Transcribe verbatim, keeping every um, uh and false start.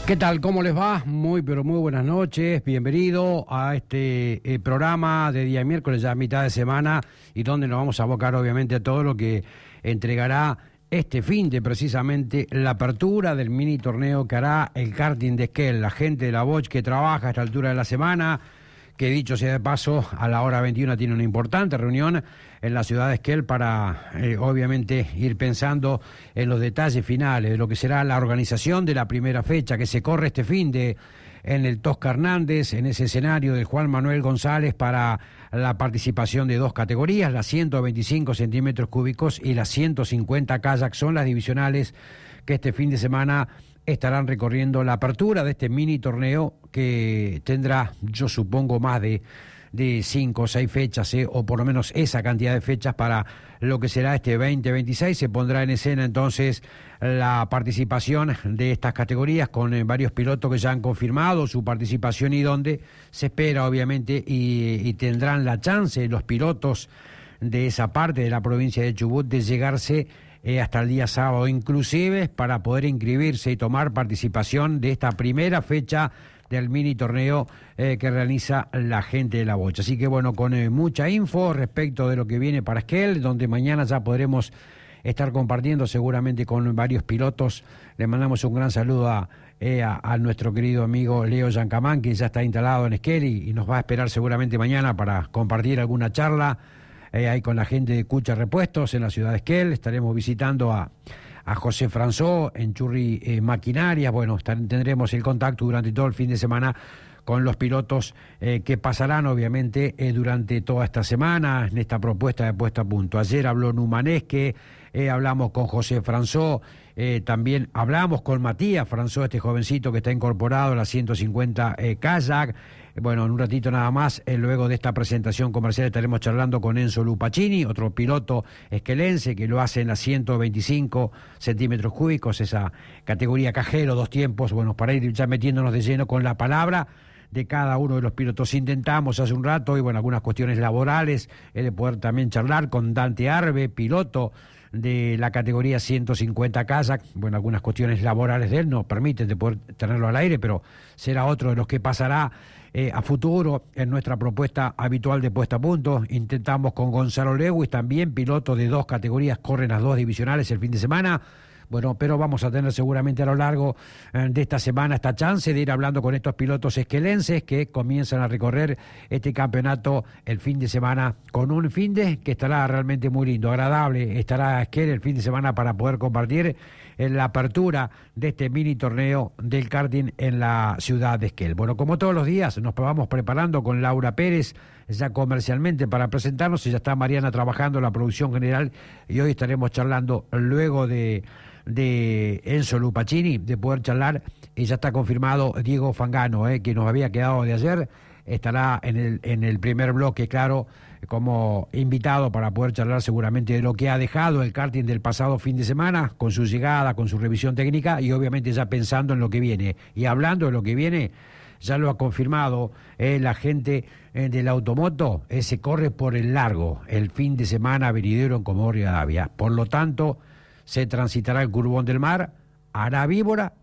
¿Qué tal? ¿Cómo les va? Muy, pero muy buenas noches. Bienvenido a este eh, programa de día miércoles, ya a mitad de semana, y donde nos vamos a abocar obviamente a todo lo que entregará este fin de precisamente la apertura del mini torneo que hará el karting de Esquel. La gente de la Bosch que trabaja a esta altura de la semana, que dicho sea de paso, a la hora veintiuna tiene una importante reunión en la ciudad de Esquel para, eh, obviamente, ir pensando en los detalles finales de lo que será la organización de la primera fecha que se corre este fin de en el Tosca Hernández, en ese escenario de Juan Manuel González, para la participación de dos categorías, las ciento veinticinco centímetros cúbicos y las ciento cincuenta kayak. Son las divisionales que este fin de semana estarán recorriendo la apertura de este mini torneo que tendrá, yo supongo, más de, de cinco o seis fechas, ¿eh? o por lo menos esa cantidad de fechas para lo que será este veinte veintiséis. Se pondrá en escena entonces la participación de estas categorías con eh, varios pilotos que ya han confirmado su participación y donde se espera, obviamente, y, y tendrán la chance los pilotos de esa parte de la provincia de Chubut de llegarse Eh, hasta el día sábado, inclusive para poder inscribirse y tomar participación de esta primera fecha del mini torneo eh, que realiza la gente de la Bocha. Así que bueno, con eh, mucha info respecto de lo que viene para Esquel, donde mañana ya podremos estar compartiendo seguramente con varios pilotos. Le mandamos un gran saludo a, eh, a, a nuestro querido amigo Leo Yancamán, que ya está instalado en Esquel y, y nos va a esperar seguramente mañana para compartir alguna charla Eh, ahí con la gente de Cucha Repuestos en la ciudad de Esquel. Estaremos visitando a, a José Franzó en Churri eh, Maquinarias. Bueno, estar, tendremos el contacto durante todo el fin de semana con los pilotos eh, que pasarán obviamente eh, durante toda esta semana en esta propuesta de puesta a punto. Ayer habló Numanesque, eh, hablamos con José Franzó, eh, también hablamos con Matías Franzó, este jovencito que está incorporado a la ciento cincuenta eh, kayak. Bueno, en un ratito nada más, eh, luego de esta presentación comercial, estaremos charlando con Enzo Lupacini, otro piloto esquelense que lo hace en las ciento veinticinco centímetros cúbicos, esa categoría cajero, dos tiempos. Bueno, para ir ya metiéndonos de lleno con la palabra de cada uno de los pilotos. Intentamos hace un rato, y bueno, algunas cuestiones laborales, eh, de poder también charlar con Dante Arbe, piloto de la categoría ciento cincuenta kayak. Bueno, algunas cuestiones laborales de él no permiten de poder tenerlo al aire, pero será otro de los que pasará eh, a futuro en nuestra propuesta habitual de puesta a punto. Intentamos con Gonzalo Lewis, también piloto de dos categorías, corren las dos divisionales el fin de semana. Bueno, pero vamos a tener seguramente a lo largo eh, de esta semana esta chance de ir hablando con estos pilotos esquelenses que comienzan a recorrer este campeonato el fin de semana, con un fin de que estará realmente muy lindo, agradable. Estará Esquel el fin de semana para poder compartir en la apertura de este mini torneo del karting en la ciudad de Esquel. Bueno, como todos los días, nos vamos preparando con Laura Pérez ya comercialmente para presentarnos. Ya está Mariana trabajando en la producción general y hoy estaremos charlando luego de... de Enzo Lupacini, de poder charlar, y ya está confirmado Diego Fangano, eh, que nos había quedado de ayer, estará en el, en el primer bloque, claro, como invitado para poder charlar seguramente de lo que ha dejado el karting del pasado fin de semana, con su llegada, con su revisión técnica, y obviamente ya pensando en lo que viene. Y hablando de lo que viene, ya lo ha confirmado eh, la gente eh, del automoto, eh, se corre por el largo el fin de semana venidero en Comodoro Rivadavia. Por lo tanto, se transitará el Curbón del Mar, hará víbora